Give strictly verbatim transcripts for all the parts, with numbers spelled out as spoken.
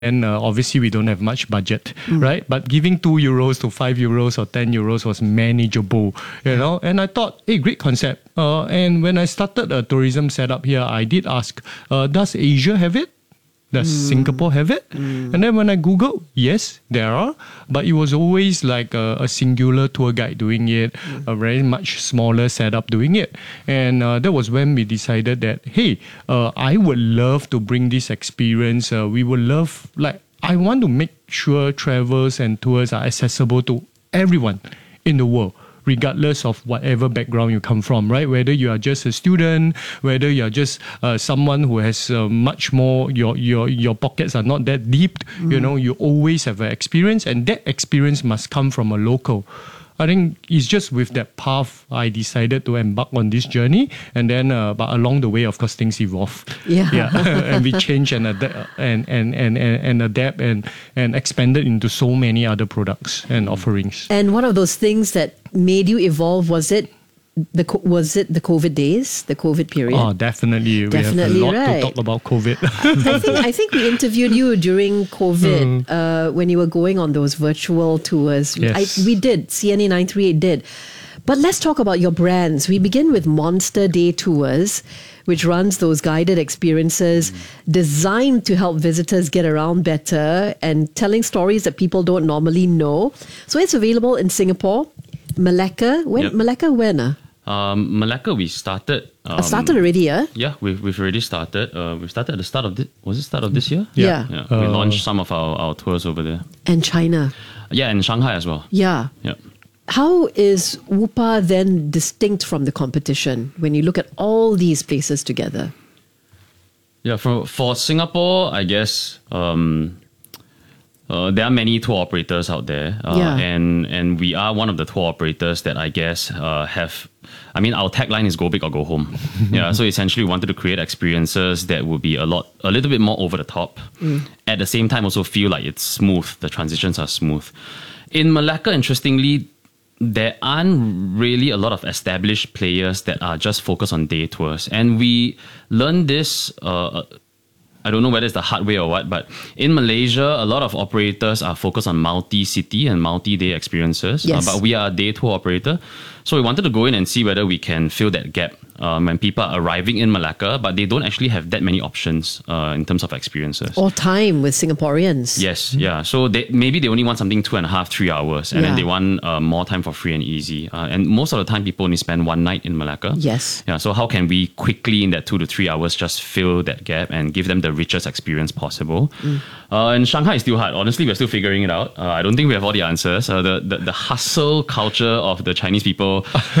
And uh, obviously we don't have much budget, mm. right? But giving two euros to five euros or ten euros was manageable, you know. And I thought, hey, great concept. Uh, and when I started a tourism setup here, I did ask, uh, does Asia have it? Does mm. Singapore have it? Mm. And then when I Googled, yes, there are. But it was always like a, a singular tour guide doing it, mm. a very much smaller setup doing it. And uh, that was when we decided that, hey, uh, I would love to bring this experience. Uh, we would love, like, I want to make sure travels and tours are accessible to everyone in the world, regardless of whatever background you come from, right? Whether you are just a student, whether you are just uh, someone who has uh, much more, your your your pockets are not that deep, mm. you know, you always have an experience, and that experience must come from a local. I think it's just with that path I decided to embark on this journey, and then uh, but along the way, of course, things evolve. Yeah, yeah, and we change and adapt and and, and, and and adapt and and expanded into so many other products and offerings. And one of those things that made you evolve, was it the was it the COVID days, the COVID period? Oh, definitely. Definitely, we have a lot right. to talk about COVID. I think I think we interviewed you during COVID mm. uh, when you were going on those virtual tours. Yes. I, we did. C N A nine three eight did. But let's talk about your brands. We begin with Monster Day Tours, which runs those guided experiences mm. designed to help visitors get around better and telling stories that people don't normally know. So it's available in Singapore, Malacca. When yep. Malacca when? Uh? Um, Malacca, we started. Um, I started already, yeah? Yeah, we've, we've already started. Uh, we started at the start of this. Was it start of this year? Yeah. yeah. yeah. We uh, launched some of our, our tours over there. And China. Yeah, and Shanghai as well. Yeah. Yeah. How is Woopa then distinct from the competition when you look at all these places together? Yeah, for for Singapore, I guess um, uh, there are many tour operators out there, uh, yeah. and and we are one of the tour operators that I guess uh, have. I mean, our tagline is "Go big or go home." Yeah, so essentially, we wanted to create experiences that would be a lot, a little bit more over the top. Mm. At the same time, also feel like it's smooth. The transitions are smooth. In Malacca, interestingly, there aren't really a lot of established players that are just focused on day tours. And we learned this, uh, I don't know whether it's the hard way or what, but in Malaysia, a lot of operators are focused on multi-city and multi-day experiences. Yes. Uh, but we are a day tour operator. So we wanted to go in and see whether we can fill that gap um, when people are arriving in Malacca, but they don't actually have that many options uh, in terms of experiences. Or time with Singaporeans. Yes, yeah. So they, maybe they only want something two and a half, three hours, and yeah. then they want uh, more time for free and easy. Uh, and most of the time, people only spend one night in Malacca. Yes. Yeah. So how can we quickly, in that two to three hours, just fill that gap and give them the richest experience possible? Mm. Uh, and Shanghai is still hard. Honestly, we're still figuring it out. Uh, I don't think we have all the answers. Uh, the, the the hustle culture of the Chinese people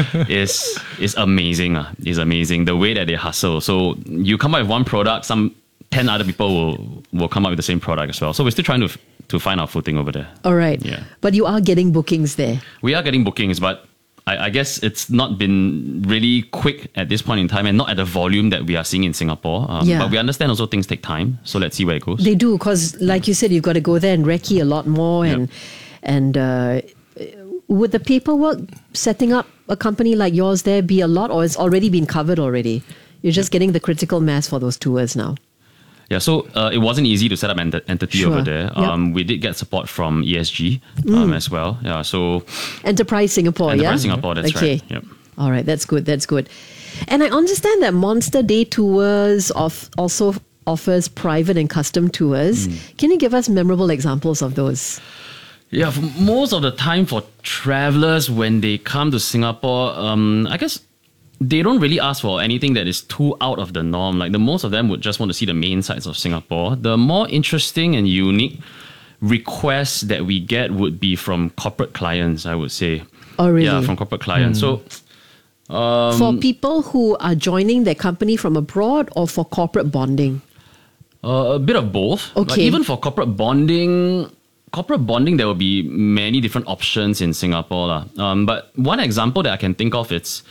is is amazing. Uh. Is amazing the way that they hustle. So you come up with one product, some ten other people will will come up with the same product as well. So we're still trying to to find our footing over there. All right. Yeah. But you are getting bookings there. We are getting bookings, but I, I guess it's not been really quick at this point in time, and not at the volume that we are seeing in Singapore. Um, yeah. But we understand also things take time. So let's see where it goes. They do, because like you said, you've got to go there and recce a lot more, and yep. and uh, would the paperwork setting up a company like yours there be a lot, or it's already been covered already? You're just getting the critical mass for those tours now. Yeah, so uh, it wasn't easy to set up an ent- entity sure. over there. Yep. Um, we did get support from E S G um, mm. as well. Yeah, so Enterprise Singapore. Enterprise yeah? Singapore. That's okay. right. Yep. All right, that's good. That's good. And I understand that Monster Day Tours of also offers private and custom tours. Mm. Can you give us memorable examples of those? Yeah, for most of the time for travelers, when they come to Singapore, um, I guess they don't really ask for anything that is too out of the norm. Like the most of them would just want to see the main sights of Singapore. The more interesting and unique requests that we get would be from corporate clients, I would say. Oh, really? Yeah, from corporate clients. Mm. So um, for people who are joining their company from abroad, or for corporate bonding? Uh, a bit of both. Okay. Like even for corporate bonding, corporate bonding, there will be many different options in Singapore. lah. Um, but one example that I can think of, it's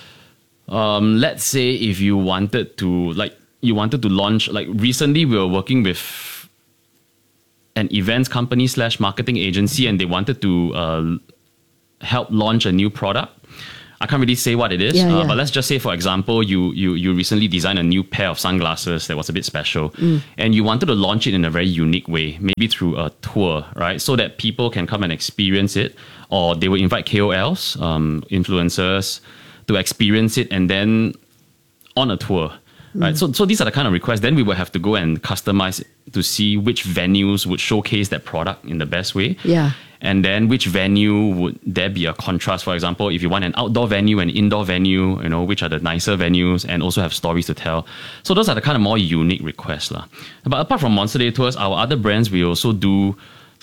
um, let's say if you wanted to, like, you wanted to launch, like recently we were working with an events company slash marketing agency, and they wanted to uh, help launch a new product. I can't really say what it is, Yeah, uh, yeah. but let's just say, for example, you you you recently designed a new pair of sunglasses that was a bit special, Mm. and you wanted to launch it in a very unique way, maybe through a tour, right? So that people can come and experience it, or they will invite K O Ls, um, influencers, to experience it, and then on a tour. Right, so so these are the kind of requests. Then we will have to go and customize it to see which venues would showcase that product in the best way. Yeah. And then which venue would there be a contrast? For example, if you want an outdoor venue and indoor venue, you know, which are the nicer venues and also have stories to tell. So those are the kind of more unique requests, lah. But apart from Monster Day Tours, our other brands, we also do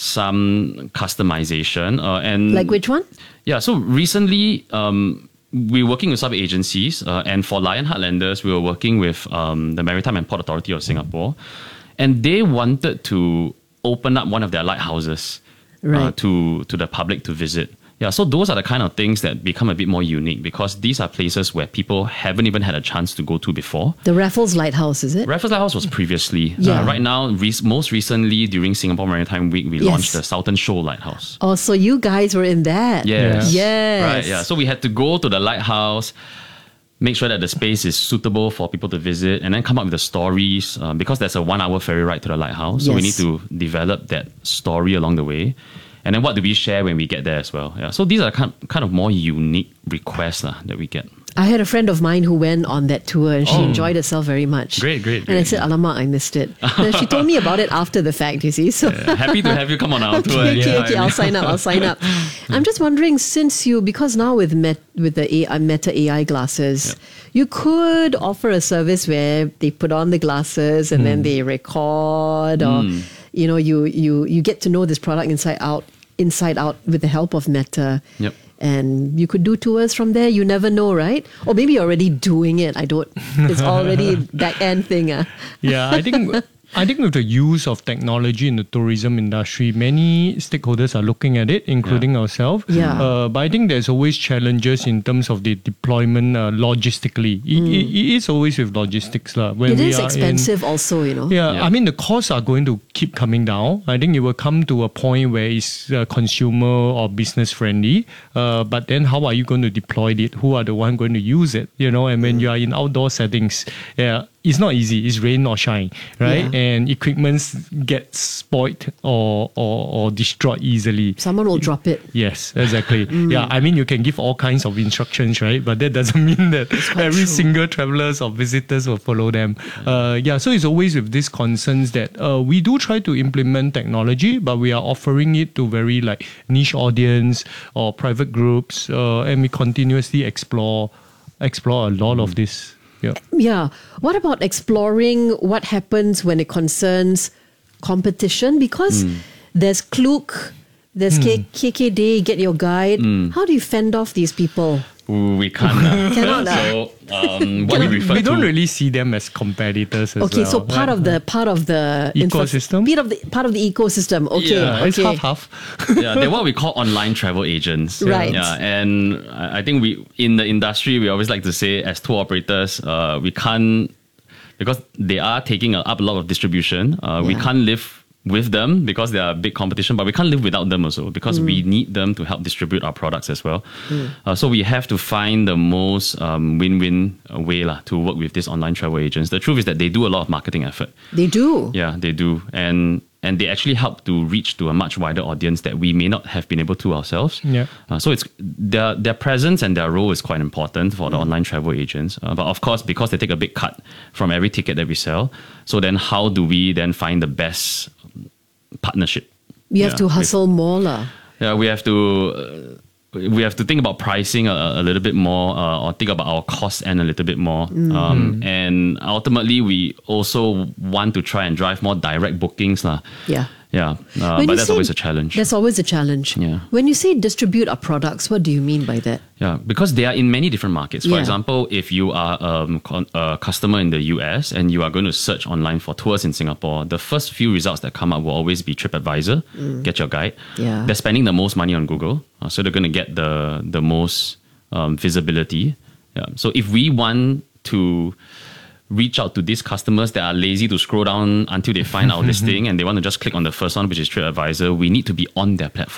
some customization. Uh, and Like which one? Yeah, so recently, um, we're working with some agencies, uh, and for Lion Heartlanders, we were working with um, the Maritime and Port Authority of Singapore, and they wanted to open up one of their lighthouses uh, Right. to to the public to visit. Yeah, so those are the kind of things that become a bit more unique because these are places where people haven't even had a chance to go to before. The Raffles Lighthouse, is it? Raffles Lighthouse was previously. Yeah. Uh, right now, re- most recently during Singapore Maritime Week, we Yes. launched the Southern Shoal Lighthouse. Oh, so you guys were in that. Yes. Yes. Right, yeah. So we had to go to the lighthouse, make sure that the space is suitable for people to visit, and then come up with the stories uh, because there's a one hour ferry ride to the lighthouse. So we need Yes. to develop that story along the way. And then what do we share when we get there as well? Yeah. So these are kind kind of more unique requests uh, that we get. I had a friend of mine who went on that tour and she Oh. enjoyed herself very much. Great, great, And I great. said, alamak, I missed it. And she told me about it after the fact, you see. So Yeah, happy to have you come on our tour. okay, okay, Yeah, okay, I I'll mean- sign up, I'll sign up. I'm just wondering, since you, because now with Met, with the A I, Meta A I glasses, you could offer a service where they put on the glasses and then they record, or you know, you you you get to know this product inside out, inside out with the help of Meta. Yep. And you could do tours from there. You never know, right? Or maybe you're already doing it. I don't. It's already back end thing. Uh. Yeah, I think I think with the use of technology in the tourism industry, many stakeholders are looking at it, including ourselves. Yeah. Uh, but I think there's always challenges in terms of the deployment uh, logistically. It, it, it is always with logistics, lah. When It we is are in- expensive, also. You know. Yeah, Yeah. I mean the costs are going to keep coming down. I think it will come to a point where it's uh, consumer or business friendly. Uh, but then how are you going to deploy it? Who are the one going to use it? You know, and when you are in outdoor settings, yeah, it's not easy. It's rain or shine, right? Yeah. And equipment gets spoiled or, or or destroyed easily. Someone will drop it. Yes, exactly. Yeah, I mean, you can give all kinds of instructions, right? But that doesn't mean that every true. single travelers or visitors will follow them. Uh, yeah, so it's always with these concerns that uh, we do try to implement technology, but we are offering it to very like niche audience or private groups, uh, and we continuously explore explore a lot of this. Yeah. Yeah. What about exploring what happens when it concerns competition? Because there's Klook, there's K- KKday, Get Your Guide. How do you fend off these people? Ooh, we can't. uh. Cannot, uh. So um, what we We, refer we don't to. really see them as competitors as Okay, well. so part right? of the part of the infra- Ecosystem? part of the part of the ecosystem. Okay, yeah, it's okay. half half. Yeah, they're what we call online travel agents. Right. Yeah, and I I think we in the industry we always like to say as tour operators, uh, we can't because they are taking up a lot of distribution. Uh, We Yeah. can't live with them because they are a big competition, but we can't live without them also because we need them to help distribute our products as well. Uh, so we have to find the most um, win-win uh, way lah to work with these online travel agents. The truth is that they do a lot of marketing effort. They do. Yeah, they do. And and they actually help to reach to a much wider audience that we may not have been able to ourselves. Yeah. Uh, so it's their their presence and their role is quite important for the online travel agents. Uh, but of course, because they take a big cut from every ticket that we sell, so then how do we then find the best partnership? You have Yeah, to with- hustle more, lah. Yeah, we have to. Uh, we have to think about pricing a, a little bit more, uh, or think about our cost end a little bit more. Um, and ultimately, we also want to try and drive more direct bookings, lah. Yeah. Yeah, uh, When but you that's say- always a challenge. That's always a challenge. Yeah. When you say distribute our products, what do you mean by that? Yeah, because they are in many different markets. For Yeah. example, if you are um, con- a customer in the U S and you are going to search online for tours in Singapore, the first few results that come up will always be TripAdvisor, Get Your Guide. Yeah. They're spending the most money on Google, uh, so they're going to get the the most um, visibility. Yeah. So if we want to reach out to these customers that are lazy to scroll down until they find our listing and they want to just click on the first one, which is TripAdvisor, we need to be on their platform.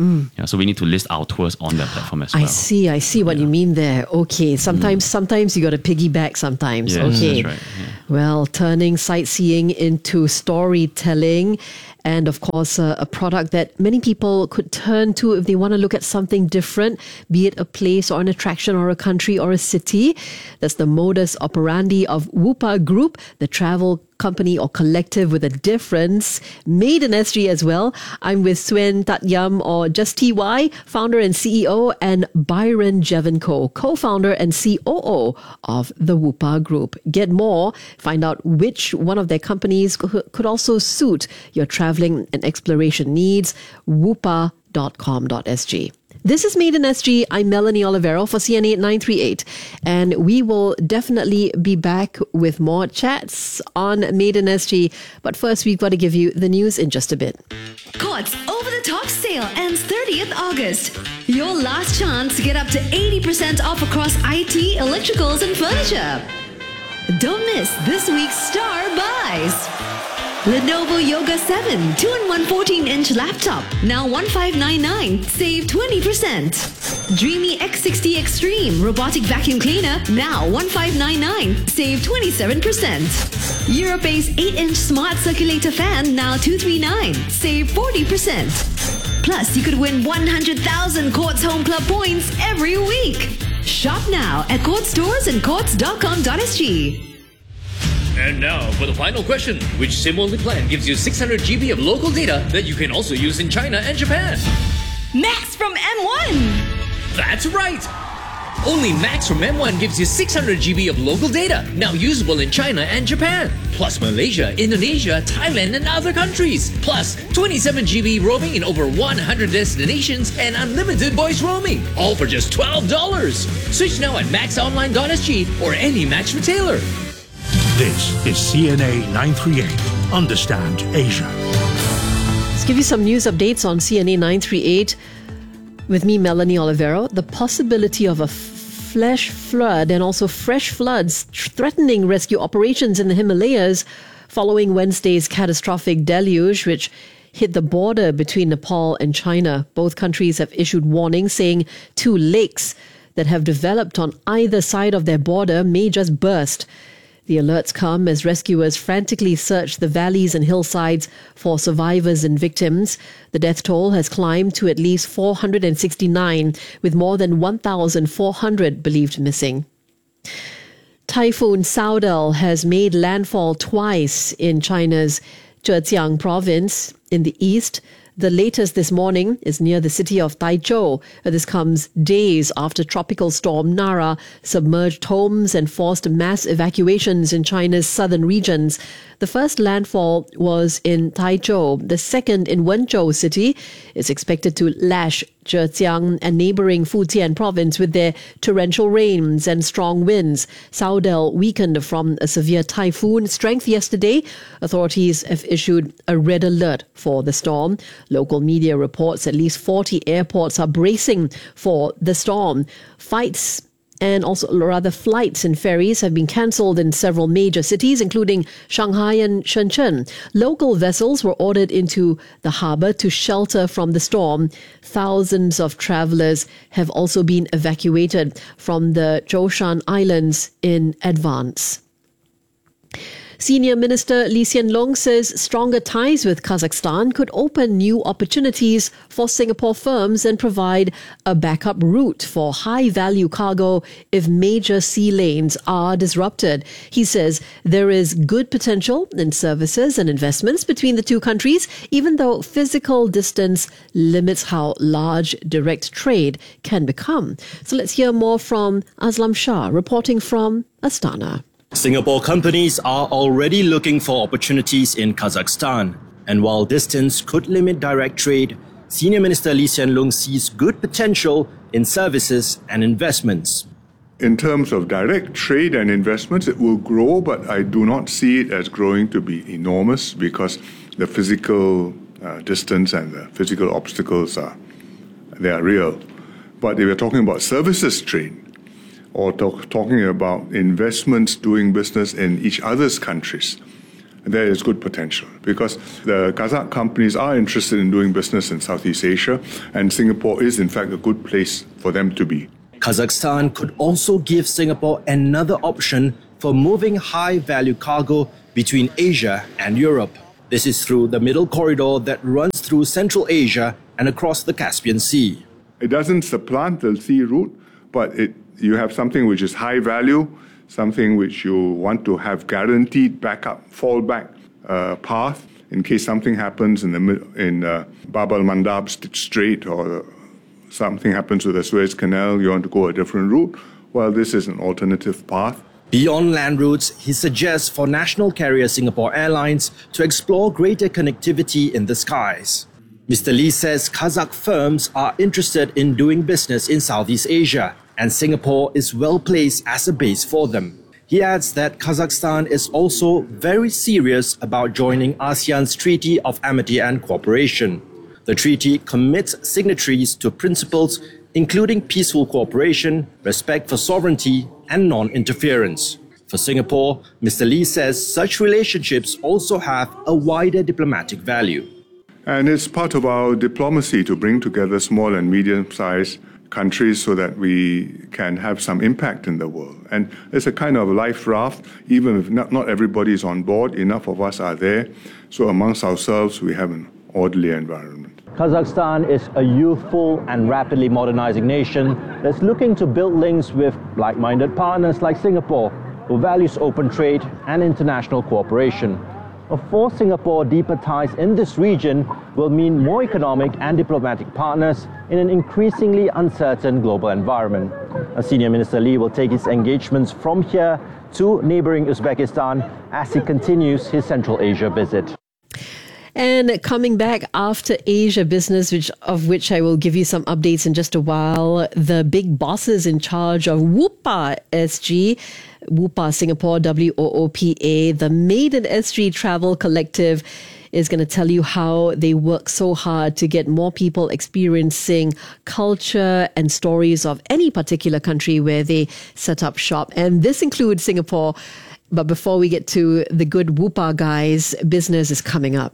Mm. Yeah, so we need to list our tours on that platform as well. I see, I see what Yeah. you mean there. Okay, sometimes, mm. sometimes you got to piggyback. Sometimes, Yes, okay. that's right. Yeah. Well, turning sightseeing into storytelling. And of course, uh, a product that many people could turn to if they want to look at something different, be it a place or an attraction or a country or a city. That's the modus operandi of Woopa Group, the travel company or collective with a difference, made in S G as well. I'm with Suen Tat Yam, or just T Y, founder and C E O, and Byron Jevenko, co-founder and C O O of the Woopa Group. Get more, find out which one of their companies could also suit your traveling and exploration needs, woopa dot com dot s g. This is Made in S G. I'm Melanie Olivero for C N A nine three eight. And we will definitely be back with more chats on Made in S G. But first, we've got to give you the news in just a bit. Courts over-the-top sale ends thirtieth August. Your last chance to get up to eighty percent off across I T, electricals and furniture. Don't miss this week's star buys. Lenovo Yoga seven two in one fourteen-inch laptop, now one five nine nine, save twenty percent. Dreamy X sixty Extreme robotic vacuum cleaner, now one five nine nine, save twenty-seven percent. Europace eight-inch smart circulator fan, now two three nine, save forty percent. Plus, you could win one hundred thousand Courts Home Club points every week. Shop now at Courts stores and courts dot com dot s g. And now for the final question. Which SIM-only plan gives you six hundred gigabytes of local data that you can also use in China and Japan? Max from M one! That's right! Only Max from M one gives you six hundred gigabytes of local data, now usable in China and Japan. Plus Malaysia, Indonesia, Thailand and other countries. Plus twenty-seven gigabytes roaming in over one hundred destinations and unlimited voice roaming. All for just twelve dollars. Switch now at max online dot s g or any Max retailer. This is C N A nine three eight. Understand Asia. Let's give you some news updates on C N A nine three eight. With me, Melanie Olivero. The possibility of a flash flood and also fresh floods threatening rescue operations in the Himalayas following Wednesday's catastrophic deluge, which hit the border between Nepal and China. Both countries have issued warnings saying two lakes that have developed on either side of their border may just burst. The alerts come as rescuers frantically search the valleys and hillsides for survivors and victims. The death toll has climbed to at least four hundred sixty-nine, with more than one thousand four hundred believed missing. Typhoon Saudal has made landfall twice in China's Zhejiang province in the east. The latest this morning is near the city of Taizhou. This comes days after Tropical Storm Nara submerged homes and forced mass evacuations in China's southern regions. The first landfall was in Taizhou. The second in Wenzhou city is expected to lash Zhejiang and neighboring Fujian province with their torrential rains and strong winds. Saudal weakened from a severe typhoon strength yesterday. Authorities have issued a red alert for the storm. Local media reports at least forty airports are bracing for the storm. Fights and also rather flights and ferries have been cancelled in several major cities, including Shanghai and Shenzhen. Local vessels were ordered into the harbour to shelter from the storm. Thousands of travellers have also been evacuated from the Zhoushan Islands in advance. Senior Minister Lee Hsien Loong says stronger ties with Kazakhstan could open new opportunities for Singapore firms and provide a backup route for high-value cargo if major sea lanes are disrupted. He says there is good potential in services and investments between the two countries, even though physical distance limits how large direct trade can become. So let's hear more from Aslam Shah, reporting from Astana. Singapore companies are already looking for opportunities in Kazakhstan. And while distance could limit direct trade, Senior Minister Lee Hsien Loong sees good potential in services and investments. In terms of direct trade and investments, it will grow, but I do not see it as growing to be enormous because the physical uh, distance and the physical obstacles are, they are real. But if we're talking about services trade, or talk, talking about investments doing business in each other's countries, there is good potential because the Kazakh companies are interested in doing business in Southeast Asia, and Singapore is in fact a good place for them to be. Kazakhstan could also give Singapore another option for moving high-value cargo between Asia and Europe. This is through the middle corridor that runs through Central Asia and across the Caspian Sea. It doesn't supplant the sea route, but it, you have something which is high value, something which you want to have guaranteed backup, fallback uh, path in case something happens in the in uh, Bab al-Mandab Strait or something happens with the Suez Canal, you want to go a different route. Well, this is an alternative path. Beyond land routes, he suggests for national carrier Singapore Airlines to explore greater connectivity in the skies. Mister Lee says Kazakh firms are interested in doing business in Southeast Asia, and Singapore is well placed as a base for them. He adds that Kazakhstan is also very serious about joining ASEAN's Treaty of Amity and Cooperation. The treaty commits signatories to principles including peaceful cooperation, respect for sovereignty, and non-interference. For Singapore, Mister Lee says such relationships also have a wider diplomatic value. And it's part of our diplomacy to bring together small and medium-sized countries so that we can have some impact in the world. And it's a kind of life raft, even if not, not everybody is on board, enough of us are there. So amongst ourselves, we have an orderly environment. Kazakhstan is a youthful and rapidly modernizing nation that's looking to build links with like-minded partners like Singapore, who values open trade and international cooperation. For Singapore, deeper ties in this region will mean more economic and diplomatic partners in an increasingly uncertain global environment. Senior Minister Lee will take his engagements from here to neighboring Uzbekistan as he continues his Central Asia visit. And coming back after Asia business, which of which I will give you some updates in just a while, the big bosses in charge of Woopa S G, Woopa Singapore, W O O P A, the Maiden S G Travel Collective, is going to tell you how they work so hard to get more people experiencing culture and stories of any particular country where they set up shop. And this includes Singapore. But before we get to the good Woopa guys, business is coming up.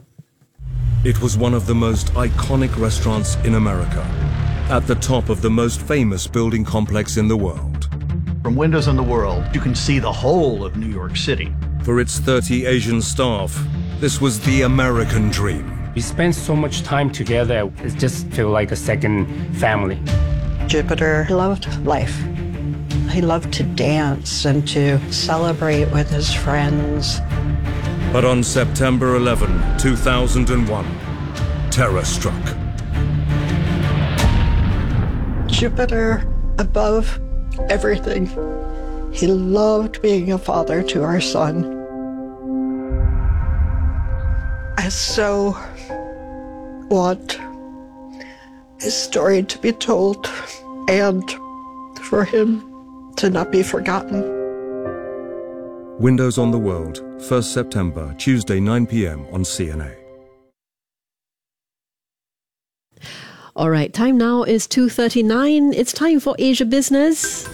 It was one of the most iconic restaurants in America, at the top of the most famous building complex in the world. From windows on the world, you can see the whole of New York City. For its thirty Asian staff, this was the American dream. We spent so much time together, it just felt like a second family. Jupiter loved life. He loved to dance and to celebrate with his friends. But on September eleventh, two thousand one, terror struck. Jupiter above everything. He loved being a father to our son. I so want his story to be told and for him to not be forgotten. Windows on the World, first September, Tuesday, nine p.m. on C N A. All right, time now is two thirty-nine. It's time for Asia Business.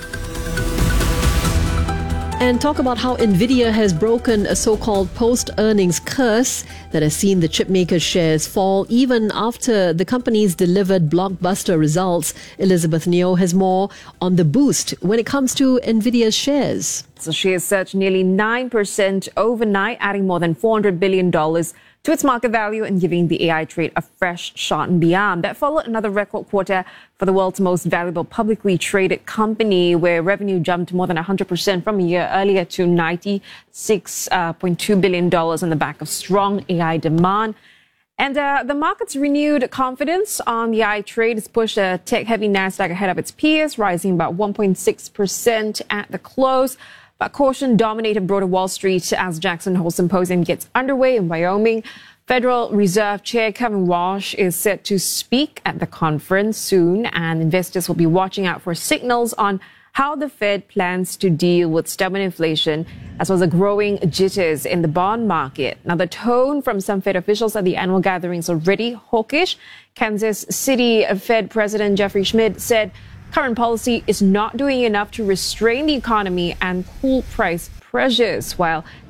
And talk about how NVIDIA has broken a so-called post-earnings curse that has seen the chipmaker shares fall even after the company's delivered blockbuster results. Elizabeth Neo has more on the boost when it comes to NVIDIA's shares. So shares surged nearly nine percent overnight, adding more than four hundred billion dollars to its market value and giving the A I trade a fresh shot and beyond. That followed another record quarter for the world's most valuable publicly traded company, where revenue jumped more than one hundred percent from a year earlier to ninety-six point two billion dollars on the back of strong A I demand. And uh, the market's renewed confidence on the A I trade has pushed a tech-heavy Nasdaq ahead of its peers, rising about one point six percent at the close. But caution dominated broader Wall Street as Jackson Hole Symposium gets underway in Wyoming. Federal Reserve Chair Kevin Walsh is set to speak at the conference soon, and investors will be watching out for signals on how the Fed plans to deal with stubborn inflation, as well as the growing jitters in the bond market. Now, the tone from some Fed officials at the annual gathering is already hawkish. Kansas City Fed President Jeffrey Schmidt said current policy is not doing enough to restrain the economy and cool price pressures, while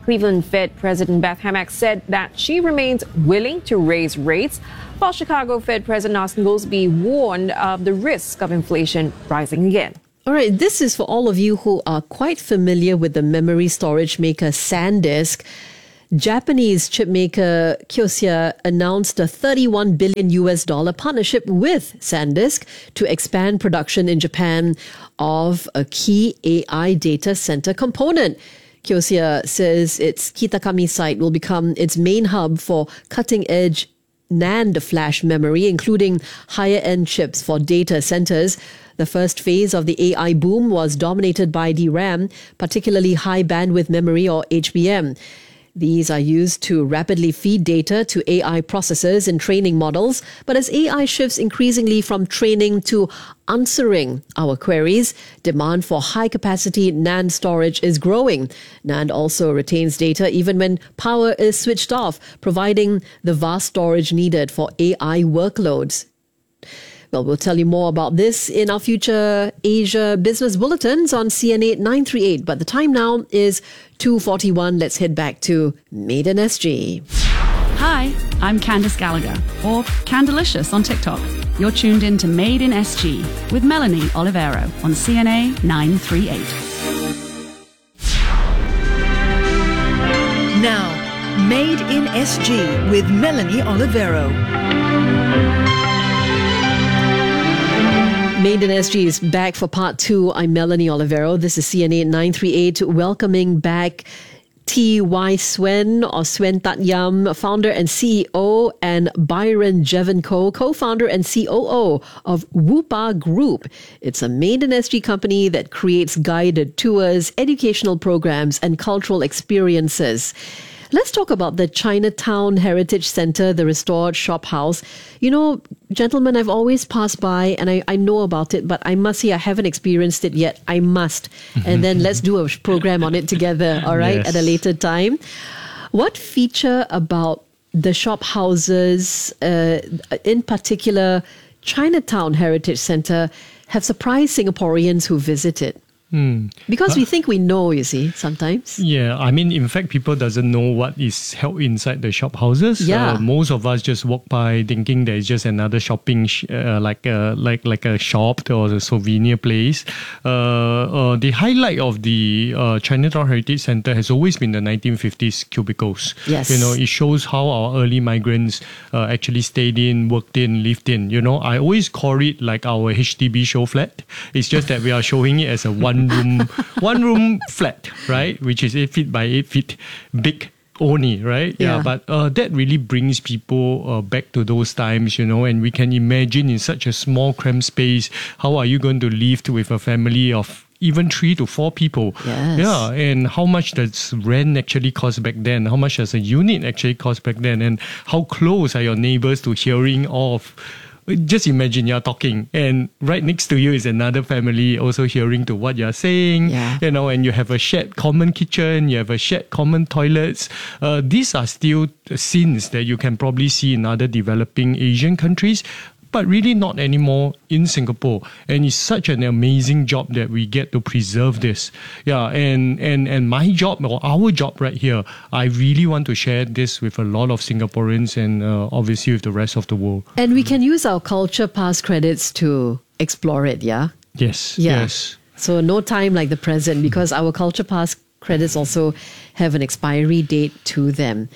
Cleveland Fed President Beth Hammack said that she remains willing to raise rates, while Chicago Fed President Austin Goolsbee warned of the risk of inflation rising again. All right, this is for all of you who are quite familiar with the memory storage maker SanDisk. Japanese chipmaker Kioxia announced a thirty-one billion U S dollar partnership with SanDisk to expand production in Japan of a key A I data center component. Kioxia says its Kitakami site will become its main hub for cutting-edge NAND flash memory, including higher-end chips for data centers. The first phase of the A I boom was dominated by D RAM, particularly high bandwidth memory or H B M. These are used to rapidly feed data to A I processors and training models. But as A I shifts increasingly from training to answering our queries, demand for high-capacity NAND storage is growing. NAND also retains data even when power is switched off, providing the vast storage needed for A I workloads. Well, we'll tell you more about this in our future Asia Business Bulletins on C N A nine three eight. But the time now is two forty-one. Let's head back to Made in S G. Hi, I'm Candice Gallagher, or Candalicious on TikTok. You're tuned in to Made in S G with Melanie Olivero on C N A nine three eight. Now, Made in S G with Melanie Olivero. Made in S G is back for part two. I'm Melanie Olivero. This is C N A nine three eight, welcoming back T Y Swen or Swen Tat Yam, founder and C E O, and Byron Jevenko, co-founder and C O O of Woopa Group. It's a Made in S G company that creates guided tours, educational programs, and cultural experiences. Let's talk about the Chinatown Heritage Center, the restored shop house. You know, gentlemen, I've always passed by and I, I know about it, but I must say I haven't experienced it yet. I must. And then let's do a program on it together, all right, yes, at a later time. What feature about the shop houses, uh, in particular Chinatown Heritage Center, have surprised Singaporeans who visit it? Hmm. Because uh, we think we know, you see, sometimes. Yeah, I mean, in fact, people doesn't know what is held inside the shop houses. Yeah. Uh, most of us just walk by thinking that it's just another shopping, sh- uh, like a like like a shop or a souvenir place. Uh, uh, the highlight of the uh, Chinatown Heritage Center has always been the nineteen fifties cubicles. Yes. You know, it shows how our early migrants uh, actually stayed in, worked in, lived in. You know, I always call it like our H D B show flat. It's just that we are showing it as a one room one room flat, right, which is eight feet by eight feet big only, right? Yeah, Yeah. but uh, that really brings people uh, back to those times, you know, and we can imagine in such a small cramped space, how are you going to live with a family of even three to four people? Yes. Yeah, and how much does rent actually cost back then? How much does a unit actually cost back then? And how close are your neighbors to hearing of? Just imagine you're talking and right next to you is another family also hearing to what you're saying, Yeah. you know, and you have a shared common kitchen, you have a shared common toilets. Uh, these are still scenes that you can probably see in other developing Asian countries, but really not anymore in Singapore. And it's such an amazing job that we get to preserve this. Yeah, and, and, and my job, or our job right here, I really want to share this with a lot of Singaporeans and uh, obviously with the rest of the world. And we can use our Culture Pass credits to explore it, yeah? Yes, Yeah. yes. So no time like the present, because our Culture Pass credits also have an expiry date to them.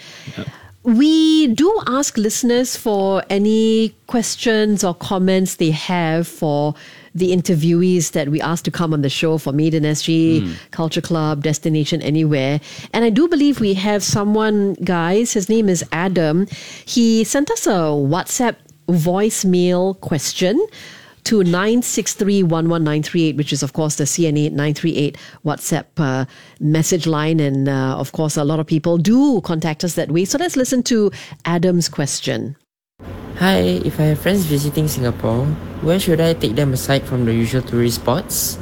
We do ask listeners for any questions or comments they have for the interviewees that we asked to come on the show for Made in S G, mm. Culture Club, Destination Anywhere. And I do believe we have someone, guys, his name is Adam. He sent us a WhatsApp voicemail question to nine six three one one nine three eight, which is, of course, the C N A nine three eight WhatsApp uh, message line. And, uh, of course, a lot of people do contact us that way. So let's listen to Adam's question. Hi, if I have friends visiting Singapore, where should I take them aside from the usual tourist spots?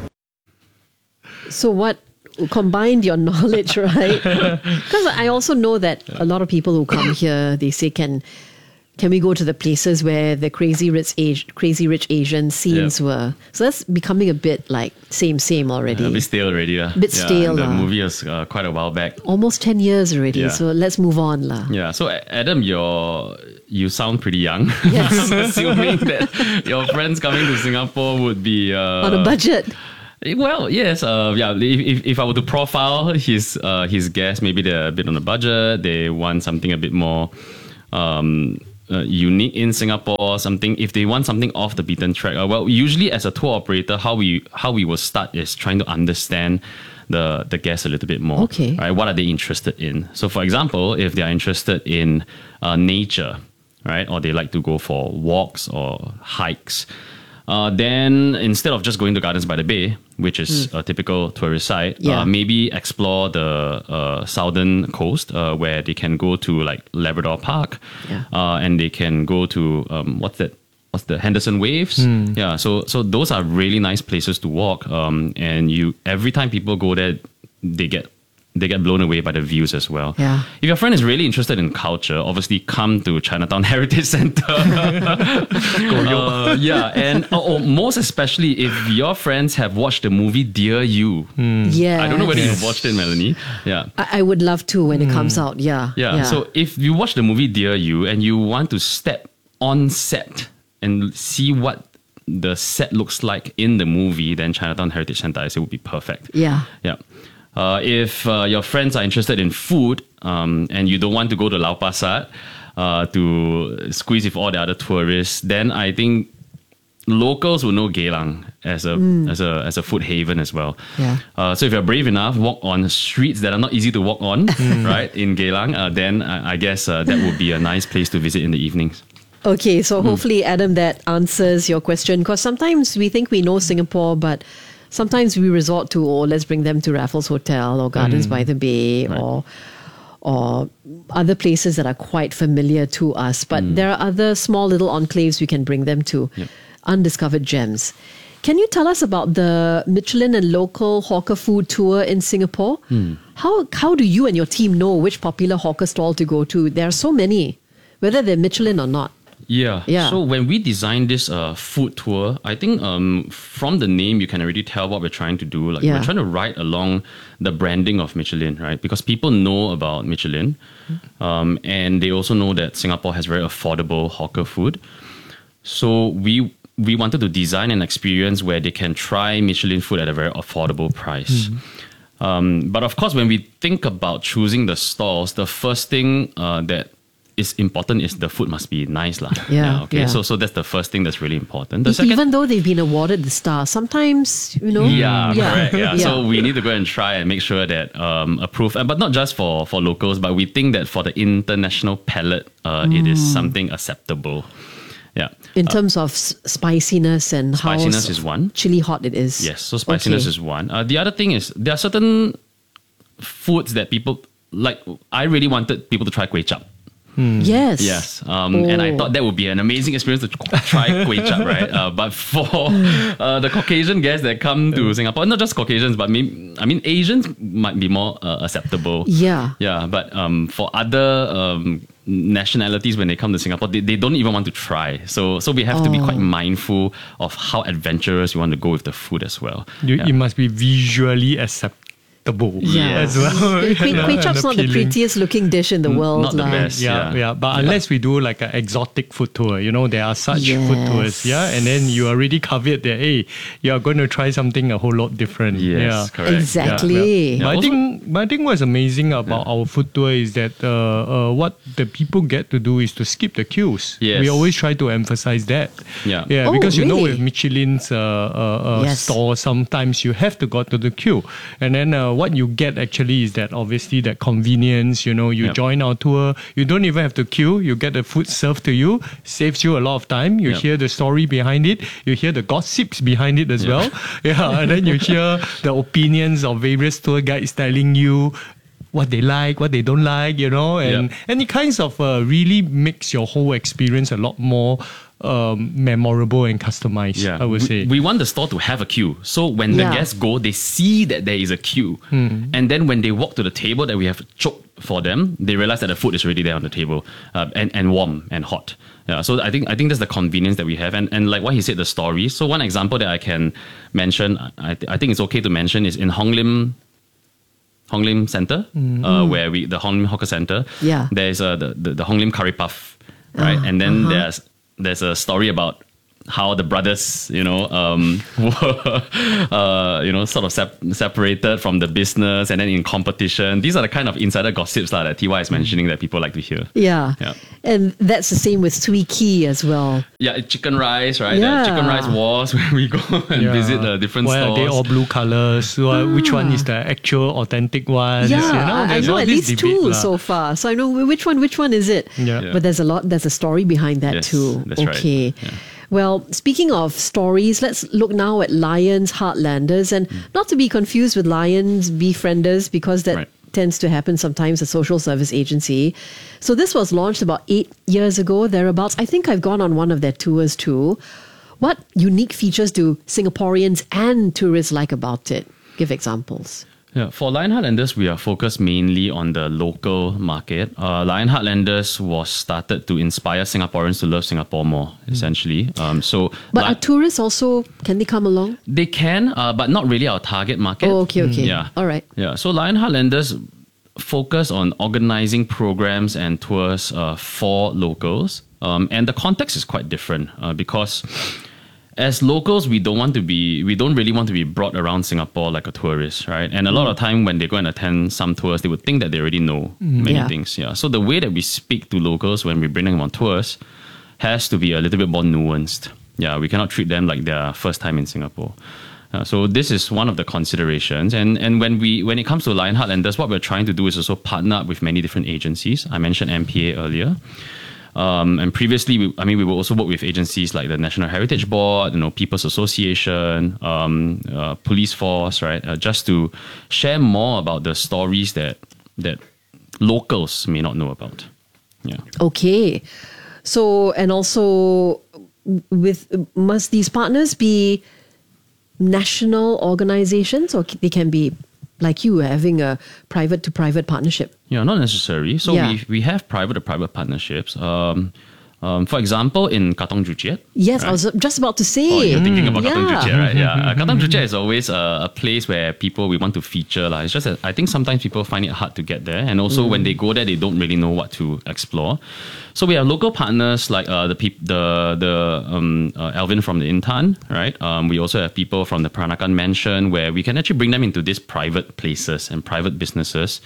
So what combined your knowledge, right? Because I also know that a lot of people who come here, they say can Can we go to the places where the crazy rich, Asi- crazy rich Asian scenes Yep. were? So that's becoming a bit like same, same already. A bit stale already. Uh. Bit yeah, stale, The lah. movie was uh, quite a while back. Almost ten years already. Yeah. So let's move on, lah. Yeah, so A- Adam, you're you sound pretty young. Yes. Assuming that your friends coming to Singapore would be uh, On a budget. Well, yes, uh, yeah. If, if, if I were to profile his uh, his guests, maybe they're a bit on a budget. They want something a bit more um, uh, unique in Singapore. Something if they want something off the beaten track. Uh, well, usually as a tour operator, how we how we will start is trying to understand the the guests a little bit more. Okay. Right? What are they interested in? So, for example, if they are interested in uh, nature, right, or they like to go for walks or hikes. Uh, then instead of just going to Gardens by the Bay, which is Mm. a typical tourist site, Yeah. uh, maybe explore the uh, southern coast uh, where they can go to like Labrador Park, Yeah. uh, and they can go to um, what's that? What's the Henderson Waves? Mm. Yeah, so so those are really nice places to walk. Um, and you every time people go there, they get they get blown away by the views as well. Yeah. If your friend is really interested in culture, obviously come to Chinatown Heritage Centre. uh, yeah, and oh, oh, most especially if your friends have watched the movie Dear You. Yes. I don't know whether you've watched it, Melanie. Yeah. I, I would love to when it comes out. Yeah. Yeah. So if you watch the movie Dear You and you want to step on set and see what the set looks like in the movie, then Chinatown Heritage Centre, I say, would be perfect. Yeah. Yeah. Uh, if uh, your friends are interested in food um, and you don't want to go to Lau Pa Sat uh, to squeeze with all the other tourists, then I think locals will know Geylang as a Mm. as a as a food haven as well. Yeah. Uh, so if you're brave enough, walk on streets that are not easy to walk on, right, in Geylang, uh, then I, I guess uh, that would be a nice place to visit in the evenings. Okay, so hopefully, Adam, that answers your question. Because sometimes we think we know Singapore, but sometimes we resort to, oh, let's bring them to Raffles Hotel or Gardens Mm. by the Bay Right. or or other places that are quite familiar to us. But Mm. there are other small little enclaves we can bring them to, Yep. undiscovered gems. Can you tell us about the Michelin and local hawker food tour in Singapore? Hmm. How how do you and your team know which popular hawker stall to go to? There are so many, whether they're Michelin or not. Yeah. Yeah. So when we designed this uh, food tour, I think um, from the name you can already tell what we're trying to do. Like Yeah. we're trying to ride along the branding of Michelin, right? Because people know about Michelin, um, and they also know that Singapore has very affordable hawker food. So we we wanted to design an experience where they can try Michelin food at a very affordable price. Um, but of course, when we think about choosing the stalls, the first thing uh, that is important is the food must be nice, lah. Yeah, Okay. yeah. So so that's the first thing that's really important. The E- second, Even though they've been awarded the star, sometimes, you know. yeah, correct. Yeah. Yeah. So we need to go and try and make sure that um, approved, and but not just for for locals, but we think that for the international palate, uh, it is Mm. something acceptable. Yeah. In terms of s- spiciness and how Spiciness s- is one. chili hot it is. Yes, so spiciness Okay. is one. Uh, the other thing is there are certain foods that people like. I really wanted people to try kway chap. Yes. Yes. Um, And I Oh. thought that would be an amazing experience to try kway chap, right? Uh, but for uh, the Caucasian guests that come to Singapore, not just Caucasians, but maybe, I mean, Asians might be more uh, acceptable. Yeah. Yeah. But um, for other um, nationalities, when they come to Singapore, they, they don't even want to try. So so we have to be Oh. quite mindful of how adventurous you want to go with the food as well. You, Yeah. It must be visually acceptable Yeah. as well. Kway, kway chap's not the appealing. prettiest looking dish in the world. not the lah. best. Yeah, Yeah. yeah, But unless we do like an exotic food tour, you know, there are such food tours, Yes. yeah, and then you already covered that, hey, you are going to try something a whole lot different. Yes, yeah. correct. Exactly. But I also- think, but I think what's amazing about our food tour is that uh, uh, what the people get to do is to skip the queues. Yes. We always try to emphasize that. Yeah. Yeah, Oh, because you know really? with Michelin's uh, uh, uh, Yes. store, sometimes you have to go to the queue, and then uh, what you get actually is that obviously that convenience. You know, you Yep. join our tour, you don't even have to queue. You get the food served to you, saves you a lot of time. You Yep. hear the story behind it. You hear the gossips behind it as Yeah. well. Yeah, and then you hear the opinions of various tour guides telling you what they like, what they don't like, you know, and, Yep. and it kinds of uh, really makes your whole experience a lot more um, memorable and customized, Yeah, I would we, say. we want the store to have a queue. So when the Yeah. guests go, they see that there is a queue. Hmm. And then when they walk to the table that we have cho- for them, they realize that the food is already there on the table, uh, and and warm and hot. Yeah, so I think I think that's the convenience that we have, and and like what he said, the stories. So one example that I can mention, I th- I think it's okay to mention, is in Hong Lim. Hong Lim Center, Mm. uh, where we the Hong Lim Hawker Center. Yeah. There's uh, the, the the Hong Lim curry puff, right? Ah, and then uh-huh. there's there's a story about how the brothers, you know, um, were, uh, you know, sort of sep- separated from the business and then in competition. These are the kind of insider gossips la, that T Y is mentioning that people like to hear. Yeah. Yeah. And that's the same with Sui Ki as well. Yeah, chicken rice, right? Yeah. The chicken rice wars where we go and Yeah. visit the different Why stores. are they all blue colours? So, uh, Which one is the actual authentic one? Yeah, you know, I there's know all at this least debate two lah. so far. So I know which one, which one is it? Yeah. Yeah. But there's a lot, there's a story behind that Yes, too. that's right. Okay. Yeah. Well, speaking of stories, let's look now at Lions Heartlanders, and Hmm. not to be confused with Lions Befrienders, because that Right. tends to happen sometimes, a social service agency. So this was launched about eight years ago, thereabouts. I think I've gone on one of their tours too. What unique features do Singaporeans and tourists like about it? Give examples. Yeah, for Lion Heartlanders, we are focused mainly on the local market. Uh, Lion Heartlanders was started to inspire Singaporeans to love Singapore more, essentially. Um, so, But Li- are tourists also, can they come along? they can, uh, but not really our target market. Oh, okay, okay. Yeah. All right. Yeah, so Lion Heartlanders focus on organizing programs and tours uh, for locals. Um, and the context is quite different uh, because as locals, we don't want to be, we don't really want to be brought around Singapore like a tourist, right? And a lot of time when they go and attend some tours, they would think that they already know Mm. many Yeah. things. Yeah. So the way that we speak to locals when we bring them on tours has to be a little bit more nuanced. Yeah, we cannot treat them like their first time in Singapore. Uh, so this is one of the considerations, and and when we when it comes to Lion Heartlanders, what we're trying to do is also partner up with many different agencies. I mentioned M P A earlier. Um, and previously, we, I mean, we will also work with agencies like the National Heritage Board, you know, People's Association, um, uh, Police Force, right? Uh, just to share more about the stories that that locals may not know about. Yeah. Okay. So, and also with, must these partners be national organizations, or they can be like you, having a private to private partnership? Yeah, not necessary. So Yeah. we we have private to private partnerships. Um, um, for example, in Katong Joo Chiat. Yes, I was just about to say. Oh, you're thinking about yeah. Katong Joo Chiat, right? Yeah, uh, Katong Joo Chiat is always a, a place where people we want to feature. Like. It's just that I think sometimes people find it hard to get there, and also Mm. when they go there, they don't really know what to explore. So we have local partners like uh, the peop- the the um, uh, Alvin from the Intan, right? Um, we also have people from the Peranakan Mansion where we can actually bring them into these private places and private businesses.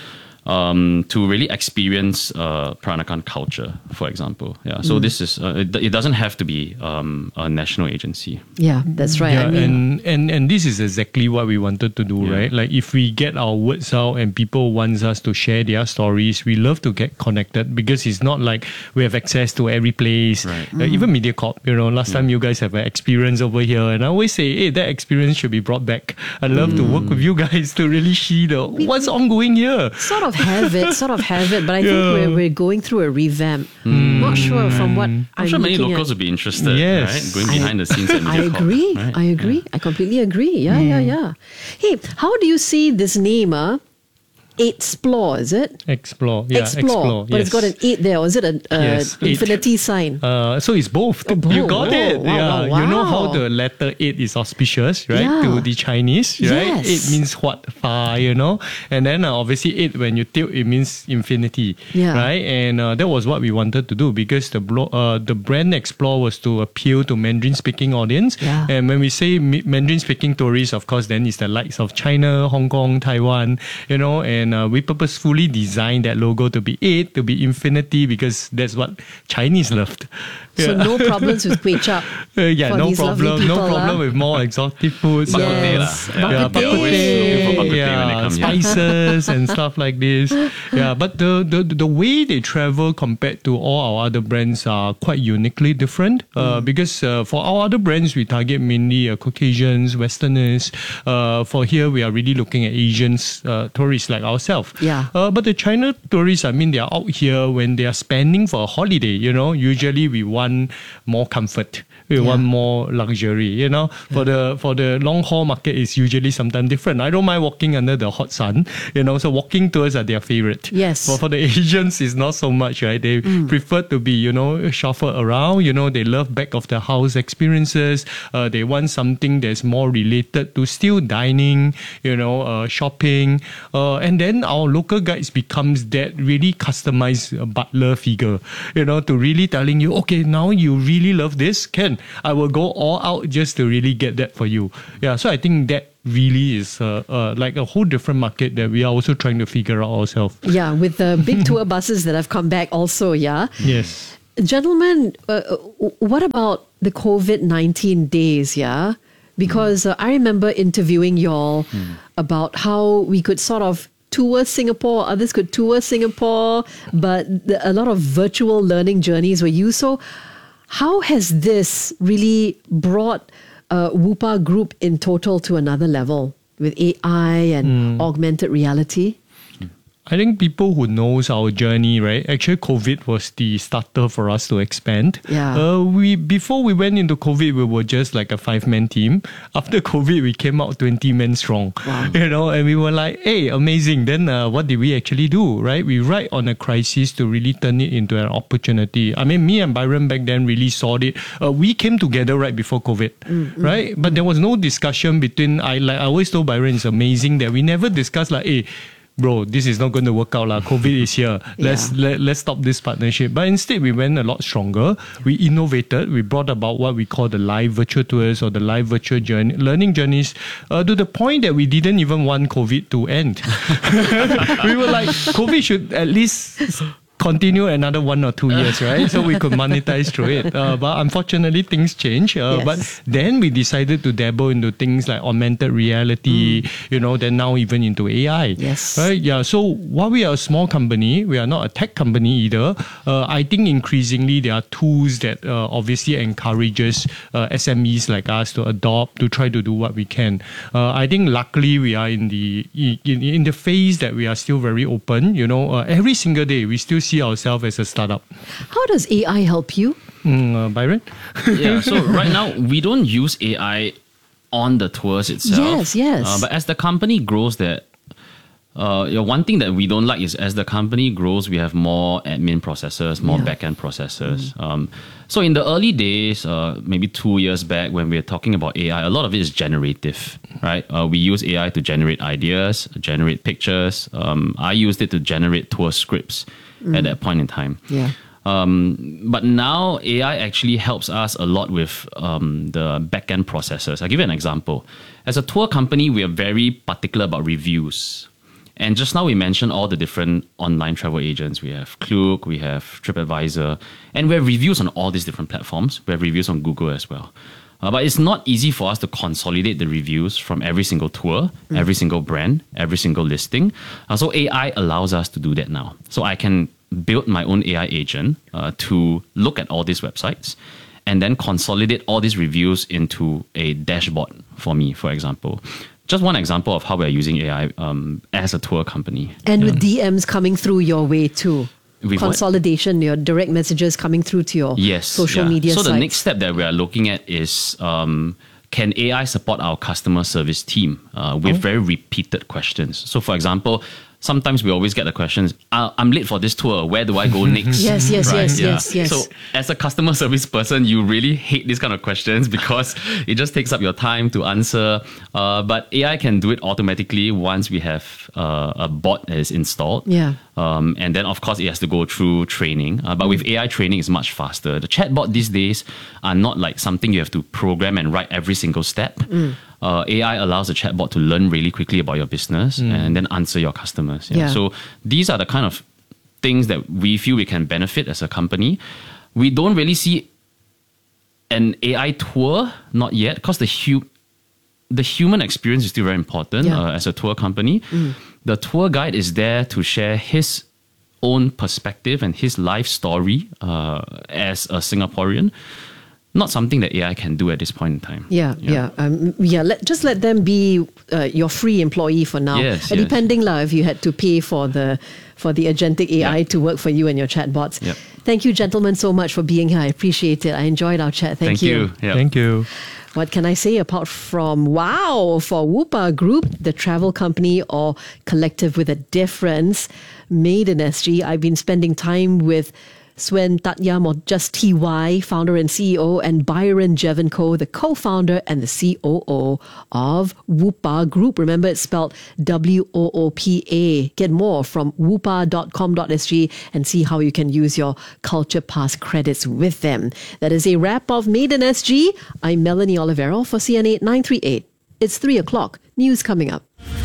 Um, to really experience uh, Peranakan culture, for example. Yeah, so Mm. this is uh, it, it doesn't have to be um, a national agency. Yeah, that's right. Yeah, I mean, and, and and this is exactly what we wanted to do, Yeah. right? Like if we get our words out and people want us to share their stories, we love to get connected because it's not like we have access to every place. Right. Uh, Even MediaCorp, you know, last time you guys have an experience over here, and I always say, hey, that experience should be brought back. I'd love to work with you guys to really see the what's ongoing here. sort of have it, sort of have it, but I think Yeah. we're, we're going through a revamp. Not sure from what I'm, I'm sure many looking locals at. would be interested, Yes. right? Going behind the scenes at I MediaCorp. agree. Right? I agree. I completely agree. Yeah, yeah, yeah. Hey, how do you see this name? Uh? Explore, is it? Explore, yeah, explore, explore. but it's got an eight there, or is it an uh, Yes, eight. infinity sign? Uh, so it's both. Oh, You both. got Oh, it. wow, yeah. wow, You know how wow. the letter eight is auspicious, right? Yeah. To the Chinese, right? Yes. Eight means what? Far, you know? And then uh, obviously eight, when you tilt, it means infinity, Yeah. right? And uh, that was what we wanted to do because the blo- uh, the brand Explore was to appeal to Mandarin-speaking audience. Yeah. And when we say mi- Mandarin-speaking tourists, of course, then it's the likes of China, Hong Kong, Taiwan, you know, and uh, we purposefully designed that logo to be eight, to be infinity, because that's what Chinese loved. So Yeah. no problems with kway chap. Uh, yeah, for no these lovely problem. No people, problem ah. with more exotic foods. Bak kut teh lah. Yes. Yeah. Yeah, Bak bak kut kut teh. teh, Look for bak kut teh when they yeah, come here. spices and stuff like this. Yeah, but the, the the way they travel compared to all our other brands are quite uniquely different. Uh, because uh, for our other brands, we target mainly uh, Caucasians, Westerners. Uh, for here, we are really looking at Asians, uh, tourists like ourselves. Yeah. Uh, but the China tourists, I mean, they are out here when they are spending for a holiday. You know, usually we want want more comfort. We Yeah. want more luxury. You know, for the for the long haul market is usually sometimes different. I don't mind walking under the hot sun. You know, so walking tours are their favorite. Yes. But for the Asians, it's not so much, right? They prefer to be, you know, chauffeured around. You know, they love back of the house experiences. Uh, they want something that's more related to still dining. You know, uh, shopping, uh, and then our local guides becomes that really customized uh, butler figure. You know, to really telling you, okay, now you really love this, Ken, I will go all out just to really get that for you. Yeah, so I think that really is uh, uh, like a whole different market that we are also trying to figure out ourselves. Yeah, with the big tour buses that have come back also, yeah. Yes. Gentlemen, uh, what about the COVID nineteen days, yeah? Because uh, I remember interviewing y'all about how we could sort of tour Singapore, others could tour Singapore, but the, a lot of virtual learning journeys were used. So how has this really brought uh, Woopa Group in total to another level with A I and augmented reality? I think people who knows our journey, right? Actually, COVID was the starter for us to expand. Yeah. Uh, we before we went into COVID, we were just like a five-man team. After COVID, we came out twenty men strong. Wow. You know, and we were like, hey, amazing. Then uh, what did we actually do, right? We ride on a crisis to really turn it into an opportunity. I mean, me and Byron back then really saw it. Uh, we came together right before COVID, Mm-hmm. right? But there was no discussion between, I like I always told Byron, it's amazing that we never discussed like, hey, bro, this is not going to work out. La. COVID is here. Let's Yeah. let, let's stop this partnership. But instead, we went a lot stronger. We innovated. We brought about what we call the live virtual tours or the live virtual journey, learning journeys uh, to the point that we didn't even want COVID to end. We were like, COVID should at least continue another one or two years, right? So we could monetize through it. Uh, but unfortunately, things change. Uh, Yes. But then we decided to dabble into things like augmented reality, you know, then now even into A I. Yes. Right? Yeah. So while we are a small company, we are not a tech company either. Uh, I think increasingly there are tools that uh, obviously encourages uh, S M Es like us to adopt, to try to do what we can. Uh, I think luckily we are in the in, in the phase that we are still very open. You know, uh, every single day we still see ourselves as a startup. How does A I help you? Mm, uh, Byron? Yeah, so right now we don't use A I on the tours itself. Yes, yes. Uh, but as the company grows, that uh, you know, one thing that we don't like is as the company grows, we have more admin processes, more Yeah. back-end processes. Um, so in the early days, uh, maybe two years back, when we were talking about A I, a lot of it is generative, right? Uh, we use A I to generate ideas, generate pictures. Um, I used it to generate tour scripts at that point in time. Yeah. Um, but now A I actually helps us a lot with um, the back-end processes. I'll give you an example. As a tour company, we are very particular about reviews. And just now we mentioned all the different online travel agents. We have Klook, we have TripAdvisor, and we have reviews on all these different platforms. We have reviews on Google as well. Uh, but it's not easy for us to consolidate the reviews from every single tour, mm. every single brand, every single listing. Uh, so A I allows us to do that now. So I can build my own A I agent uh, to look at all these websites and then consolidate all these reviews into a dashboard for me, for example. Just one example of how we're using A I um, as a tour company. And with D Ms coming through your way too. With what? Consolidation, your direct messages coming through to your Yes, social yeah. media So sites. the next step that we are looking at is um, can A I support our customer service team uh, with Oh. very repeated questions? So for example, sometimes we always get the questions, uh, I'm late for this tour, where do I go next? Yes, yes, yes, yes, yes. So as a customer service person, you really hate these kind of questions because it just takes up your time to answer. Uh, but A I can do it automatically once we have uh, a bot that is installed. Yeah. Um, and then, of course, it has to go through training. Uh, but with A I training, it's much faster. The chatbot these days are not like something you have to program and write every single step. Mm. Uh, A I allows the chatbot to learn really quickly about your business Mm. and then answer your customers. Yeah. Yeah. So these are the kind of things that we feel we can benefit as a company. We don't really see an A I tour, not yet, because the hu- the human experience is still very important Yeah. uh, as a tour company. Mm. The tour guide is there to share his own perspective and his life story uh, as a Singaporean. not something that A I can do at this point in time. Yeah, yeah, yeah. Um, yeah let, just let them be uh, your free employee for now. Yes, uh, yes. Depending lah, if you had to pay for the for the agentic A I Yep. to work for you and your chatbots. Yep. Thank you, gentlemen, so much for being here. I appreciate it. I enjoyed our chat. Thank, Thank you. Yep. Thank you. What can I say apart from wow for Woopa Group, the travel company or collective with a difference, made in S G. I've been spending time with Swen Tatyam, or just T Y, founder and C E O, and Byron Jevenko, the co-founder and the C O O of Woopa Group. Remember, it's spelled W O O P A. Get more from woopa dot com dot s g and see how you can use your Culture Pass credits with them. That is a wrap of Made in S G. I'm Melanie Olivero for C N A nine three eight. It's three o'clock. News coming up.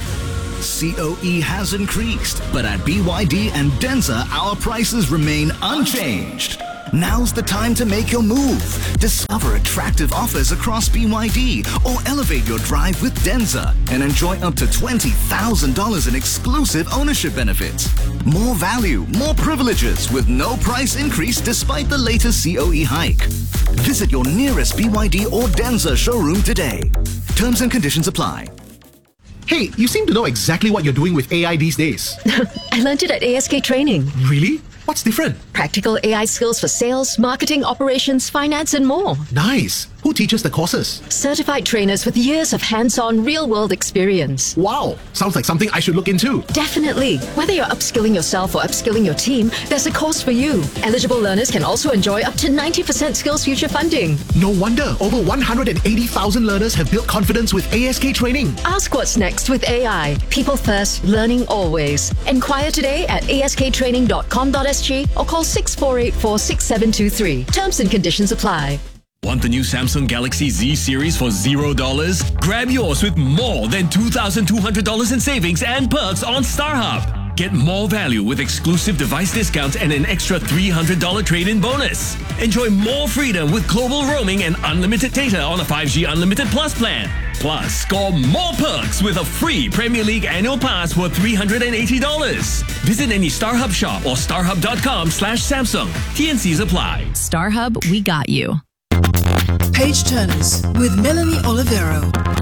C O E has increased, but at B Y D and Denza, our prices remain unchanged. Now's the time to make your move. Discover attractive offers across B Y D or elevate your drive with Denza and enjoy up to twenty thousand dollars in exclusive ownership benefits. More value, more privileges with no price increase despite the latest C O E hike. Visit your nearest B Y D or Denza showroom today. Terms and conditions apply. Hey, you seem to know exactly what you're doing with A I these days. I learned it at A S K Training. Really? What's different? Practical A I skills for sales, marketing, operations, finance, and more. Nice. Who teaches the courses? Certified trainers with years of hands-on, real-world experience. Wow. Sounds like something I should look into. Definitely. Whether you're upskilling yourself or upskilling your team, there's a course for you. Eligible learners can also enjoy up to ninety percent SkillsFuture funding. No wonder over one hundred eighty thousand learners have built confidence with A S K Training. Ask what's next with A I. People first, learning always. Enquire today at a s k training dot com dot s g or call six four eight four, six seven two three. Terms and conditions apply. Want the new Samsung Galaxy Z series for zero dollars? Grab yours with more than two thousand two hundred dollars in savings and perks on StarHub. Get more value with exclusive device discounts and an extra three hundred dollars trade-in bonus. Enjoy more freedom with global roaming and unlimited data on a five G Unlimited Plus plan. Plus, score more perks with a free Premier League annual pass worth three hundred eighty dollars. Visit any StarHub shop or starhub dot com slash Samsung. T N Cs apply. StarHub, we got you. Page Turners with Melanie Olivero.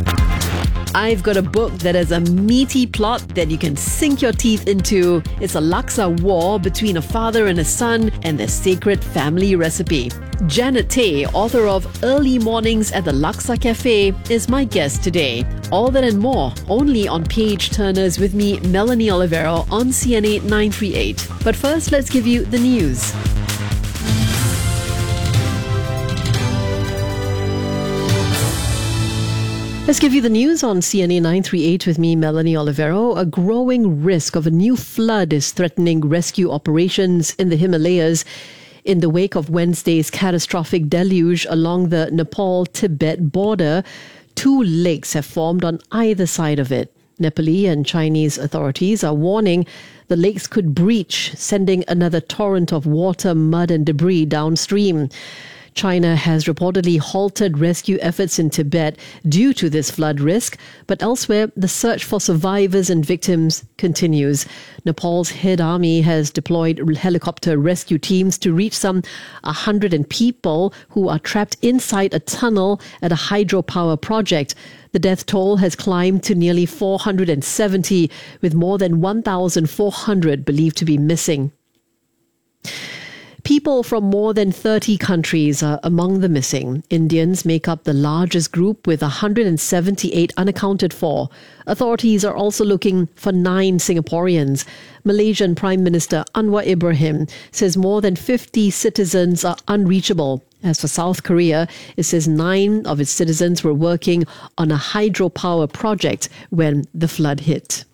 I've got a book that has a meaty plot that you can sink your teeth into. It's a Laksa war between a father and a son and their sacred family recipe. Janet Tay, author of Early Mornings at the Laksa Cafe, is my guest today. All that and more, only on Page Turners with me, Melanie Olivero, on C N A nine three eight. But first, let's give you the news. Let's give you the news on C N A nine three eight with me, Melanie Olivero. A growing risk of a new flood is threatening rescue operations in the Himalayas in the wake of Wednesday's catastrophic deluge along the Nepal-Tibet border. Two lakes have formed on either side of it. Nepali and Chinese authorities are warning the lakes could breach, sending another torrent of water, mud and debris downstream. China has reportedly halted rescue efforts in Tibet due to this flood risk, but elsewhere, the search for survivors and victims continues. Nepal's head army has deployed helicopter rescue teams to reach some one hundred people who are trapped inside a tunnel at a hydropower project. The death toll has climbed to nearly four hundred seventy, with more than one thousand four hundred believed to be missing. People from more than thirty countries are among the missing. Indians make up the largest group with one hundred seventy-eight unaccounted for. Authorities are also looking for nine Singaporeans. Malaysian Prime Minister Anwar Ibrahim says more than fifty citizens are unreachable. As for South Korea, it says nine of its citizens were working on a hydropower project when the flood hit.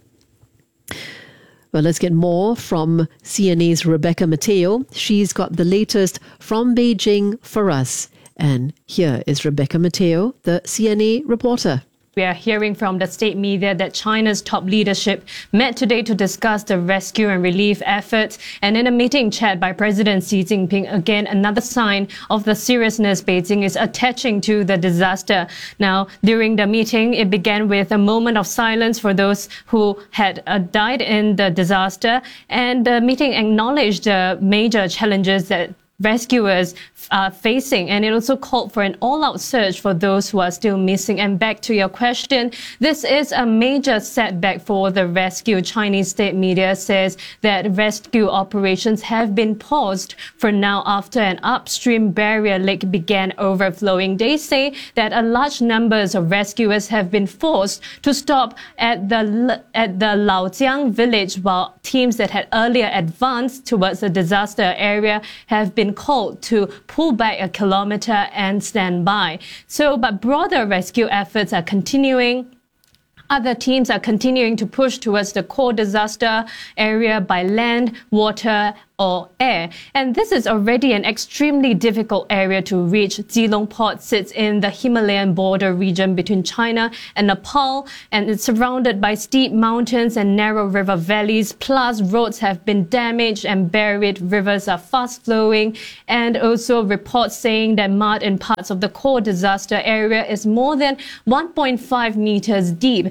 Well, let's get more from C N A's Rebecca Mateo. She's got the latest from Beijing for us. And here is Rebecca Mateo, the C N A reporter. We are hearing from the state media that China's top leadership met today to discuss the rescue and relief efforts. And in a meeting chaired by President Xi Jinping, again, another sign of the seriousness Beijing is attaching to the disaster. Now, during the meeting, it began with a moment of silence for those who had uh, died in the disaster. And the meeting acknowledged the major challenges that rescuers are facing, and it also called for an all-out search for those who are still missing. And back to your question, this is a major setback for the rescue. Chinese state media says that rescue operations have been paused for now after an upstream barrier lake began overflowing. They say that a large numbers of rescuers have been forced to stop at the at the Laojiang village, while teams that had earlier advanced towards the disaster area have been called to pull back a kilometer and stand by. So, but broader rescue efforts are continuing. Other teams are continuing to push towards the core disaster area by land, water, or air. And this is already an extremely difficult area to reach. Keelung Port sits in the Himalayan border region between China and Nepal, and it's surrounded by steep mountains and narrow river valleys. Plus, roads have been damaged and buried. Rivers are fast flowing, and also reports saying that mud in parts of the core disaster area is more than one point five meters deep.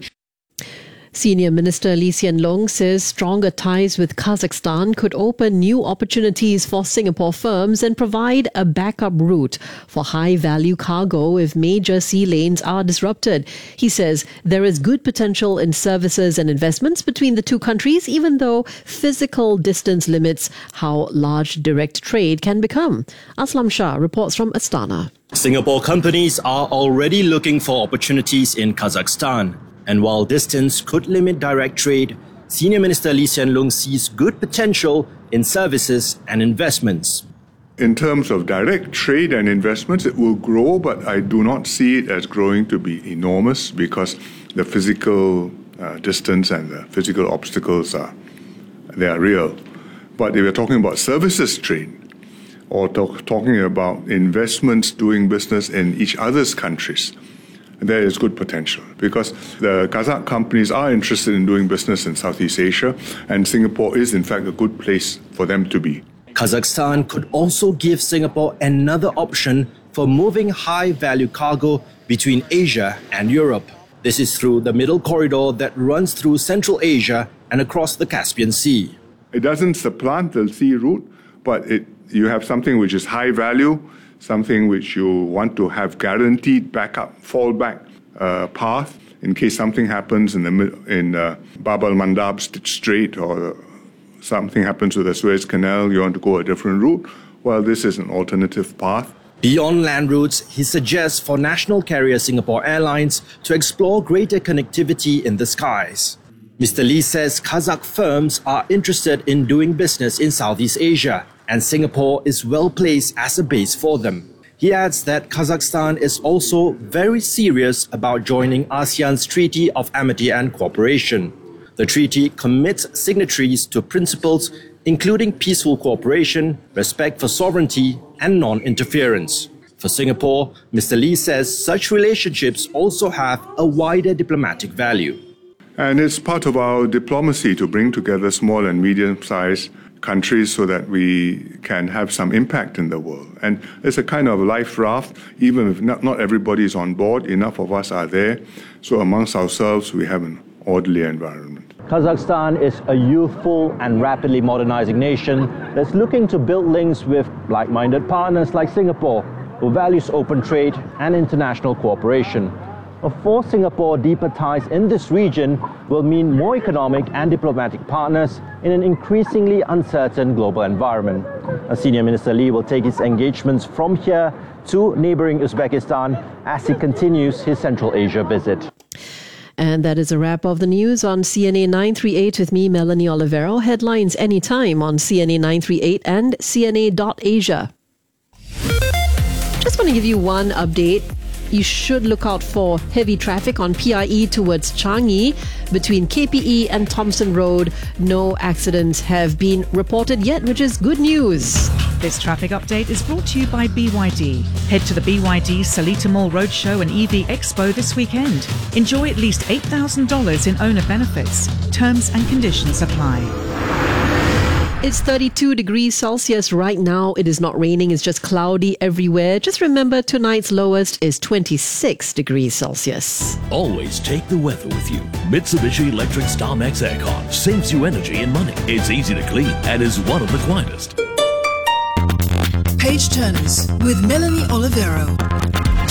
Senior Minister Lee Hsien Loong says stronger ties with Kazakhstan could open new opportunities for Singapore firms and provide a backup route for high-value cargo if major sea lanes are disrupted. He says there is good potential in services and investments between the two countries, even though physical distance limits how large direct trade can become. Aslam Shah reports from Astana. Singapore companies are already looking for opportunities in Kazakhstan. And while distance could limit direct trade, Senior Minister Lee Hsien Loong sees good potential in services and investments. In terms of direct trade and investments, it will grow, but I do not see it as growing to be enormous because the physical uh, distance and the physical obstacles are, they are real. But if we're talking about services trade or talk, talking about investments doing business in each other's countries, there is good potential because the Kazakh companies are interested in doing business in Southeast Asia, and Singapore is in fact a good place for them to be. Kazakhstan could also give Singapore another option for moving high-value cargo between Asia and Europe. This is through the middle corridor that runs through Central Asia and across the Caspian Sea. It doesn't supplant the sea route, but it, you have something which is high value, something which you want to have guaranteed backup, fallback uh, path in case something happens in the in uh, Bab al-Mandab Strait or something happens with the Suez Canal, you want to go a different route. Well, this is an alternative path. Beyond land routes, he suggests for national carrier Singapore Airlines to explore greater connectivity in the skies. Mister Lee says Kazakh firms are interested in doing business in Southeast Asia, and Singapore is well placed as a base for them. He adds that Kazakhstan is also very serious about joining ASEAN's Treaty of Amity and Cooperation. The treaty commits signatories to principles including peaceful cooperation, respect for sovereignty, and non-interference. For Singapore, Mister Lee says such relationships also have a wider diplomatic value. And it's part of our diplomacy to bring together small and medium-sized countries so that we can have some impact in the world. And it's a kind of life raft, even if not, not everybody is on board, enough of us are there. So amongst ourselves, we have an orderly environment. Kazakhstan is a youthful and rapidly modernizing nation that's looking to build links with like-minded partners like Singapore, who values open trade and international cooperation. For Singapore, deeper ties in this region will mean more economic and diplomatic partners in an increasingly uncertain global environment. A Senior Minister Lee will take his engagements from here to neighboring Uzbekistan as he continues his Central Asia visit. And that is a wrap of the news on C N A nine thirty-eight with me, Melanie Olivero. Headlines anytime on C N A nine thirty-eight and C N A dot Asia. Just want to give you one update. You should look out for heavy traffic on P I E towards Changi between K P E and Thompson Road. No accidents have been reported yet, which is good news. This traffic update is brought to you by B Y D. Head to the B Y D Seletar Mall Roadshow and E V Expo this weekend. Enjoy at least eight thousand dollars in owner benefits. Terms and conditions apply. It's thirty-two degrees Celsius right now. It is not raining. It's just cloudy everywhere. Just remember, tonight's lowest is twenty-six degrees Celsius. Always take the weather with you. Mitsubishi Electric StarMax Aircon saves you energy and money. It's easy to clean and is one of the quietest. Page Turners with Melanie Olivero.